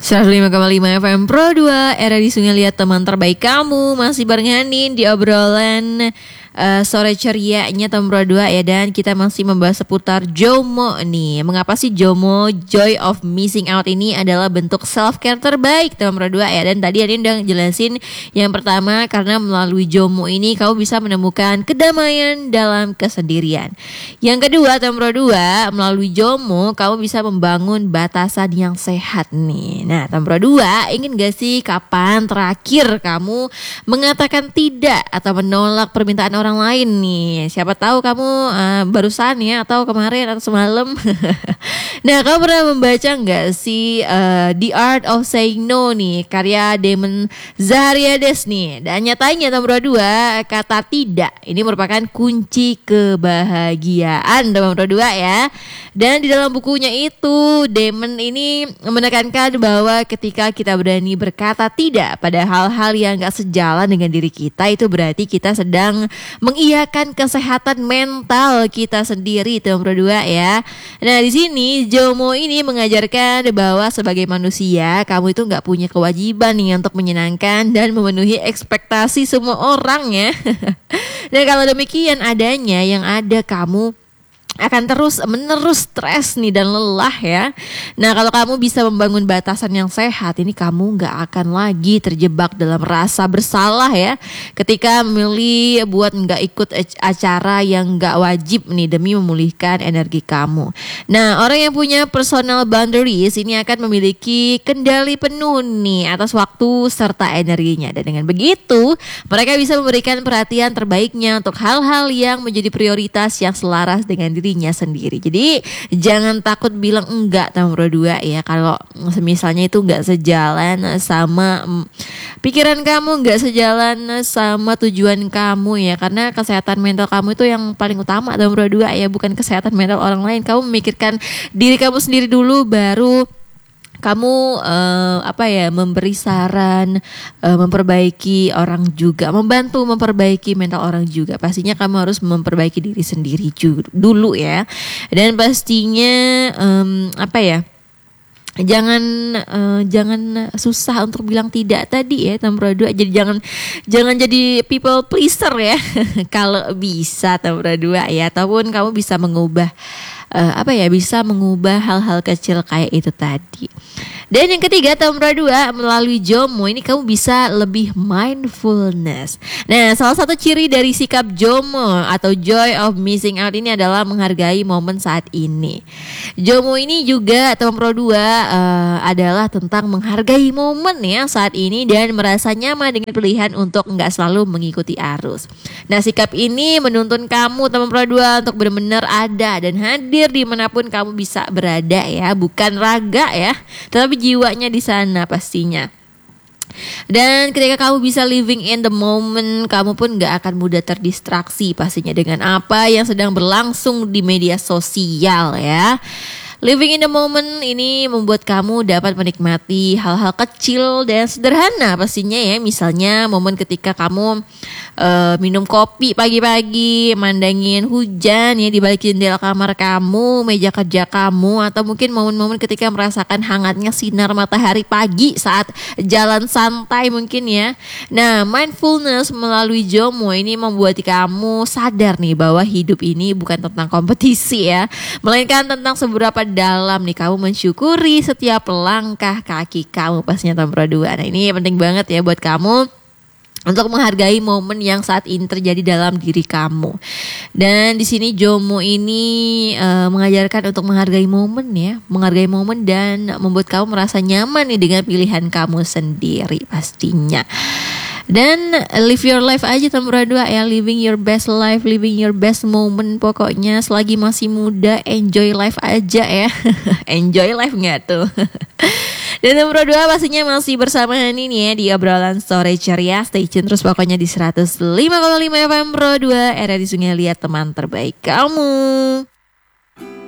105,5 FM Pro 2, era di Sungai Liat, teman terbaik kamu. Masih bareng Hanin di obrolan sore cerianya teman Pro 2 ya. Dan kita masih membahas seputar JOMO nih. Mengapa sih JOMO, Joy of Missing Out, ini adalah bentuk self-care terbaik teman Pro 2 ya. Dan tadi Hanin udah jelasin yang pertama, karena melalui JOMO ini kamu bisa menemukan kedamaian dalam kesendirian. Yang kedua teman Pro 2, melalui JOMO kamu bisa membangun batasan yang sehat nih. Nah, teman Pro 2, ingin gak sih kapan terakhir kamu mengatakan tidak atau menolak permintaan orang lain nih? Siapa tahu kamu barusan ya, atau kemarin atau semalam. Nah, kamu pernah membaca gak sih The Art of Saying No nih, karya Damon Zahariades nih. Dan nyatanya teman Pro 2, kata tidak ini merupakan kunci kebahagiaan teman Pro 2 ya. Dan di dalam bukunya itu Damon ini menekankan bahwa ketika kita berani berkata tidak pada hal-hal yang gak sejalan dengan diri kita, itu berarti kita sedang mengiyakan kesehatan mental kita sendiri teman Pro 2 ya. Nah, di sini JOMO ini mengajarkan bahwa sebagai manusia kamu itu gak punya kewajiban nih untuk menyenangkan dan memenuhi ekspektasi semua orang ya. Dan kalau demikian adanya, yang ada kamu akan terus menerus stres nih dan lelah ya. Nah, kalau kamu bisa membangun batasan yang sehat, ini kamu gak akan lagi terjebak dalam rasa bersalah ya, ketika memilih buat gak ikut acara yang gak wajib nih demi memulihkan energi kamu. Nah, orang yang punya personal boundaries ini akan memiliki kendali penuh nih atas waktu serta energinya. Dan dengan begitu mereka bisa memberikan perhatian terbaiknya untuk hal-hal yang menjadi prioritas yang selaras dengan dirinya sendiri. Jadi jangan takut bilang enggak teman Pro 2 ya, kalau misalnya itu enggak sejalan sama pikiran kamu, enggak sejalan sama tujuan kamu ya. Karena kesehatan mental kamu itu yang paling utama teman Pro 2 ya, bukan kesehatan mental orang lain. Kamu memikirkan diri kamu sendiri dulu, baru kamu memberi saran, memperbaiki orang juga, membantu memperbaiki mental orang juga. Pastinya kamu harus memperbaiki diri sendiri dulu ya. Dan pastinya jangan susah untuk bilang tidak tadi ya teman Pro 2. Jadi jangan jadi people pleaser ya. Kalau bisa teman Pro 2 ya, ataupun kamu bisa mengubah bisa mengubah hal-hal kecil kayak itu tadi. Dan yang ketiga teman Pro 2, melalui JOMO ini kamu bisa lebih mindfulness. Nah, salah satu ciri dari sikap JOMO atau Joy of Missing Out ini adalah menghargai momen saat ini. JOMO ini juga teman Pro 2 adalah tentang menghargai momen ya saat ini dan merasa nyaman dengan pilihan untuk enggak selalu mengikuti arus. Nah, sikap ini menuntun kamu teman Pro 2 untuk benar-benar ada dan hadir dimanapun kamu bisa berada ya, bukan raga ya, tetapi jiwanya di sana pastinya. Dan ketika kamu bisa living in the moment, kamu pun gak akan mudah terdistraksi pastinya dengan apa yang sedang berlangsung di media sosial ya. Living in the moment ini membuat kamu dapat menikmati hal-hal kecil dan sederhana pastinya ya. Misalnya momen ketika kamu minum kopi pagi-pagi, mandangin hujan ya di balik jendela kamar kamu, meja kerja kamu, atau mungkin momen-momen ketika merasakan hangatnya sinar matahari pagi saat jalan santai mungkin ya. Nah, mindfulness melalui JOMO ini membuat kamu sadar nih bahwa hidup ini bukan tentang kompetisi ya, melainkan tentang seberapa dalam nih kamu mensyukuri setiap langkah kaki kamu pastinya teman Pro 2. Nah, ini penting banget ya buat kamu untuk menghargai momen yang saat ini terjadi dalam diri kamu. Dan di sini JOMO ini mengajarkan untuk menghargai momen ya, menghargai momen dan membuat kamu merasa nyaman nih dengan pilihan kamu sendiri pastinya. Dan live your life aja teman Pro 2 ya, living your best life, living your best moment. Pokoknya selagi masih muda, enjoy life aja ya. Enjoy life gak tuh? Dan teman Pro 2 pastinya masih bersama Hanin ya di obrolan sore ceria. Stay tune terus pokoknya di 105,5 FM Pro 2, era di Sungai Liat, teman terbaik kamu.